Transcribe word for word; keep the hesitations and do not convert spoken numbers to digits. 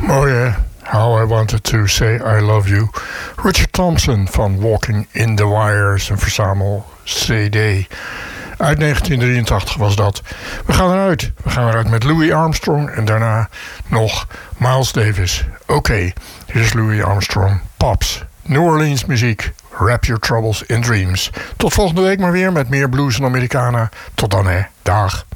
Mooi hè? How I Wanted to Say I Love You. Richard Thompson van Walking in the Wires, een verzamel-C D. Uit negentien drieëntachtig was dat. We gaan eruit. We gaan eruit met Louis Armstrong en daarna nog Miles Davis. Oké, okay, hier is Louis Armstrong. Pops, New Orleans muziek. Wrap Your Troubles in Dreams. Tot volgende week maar weer met meer blues en Americana. Tot dan hè. Dag.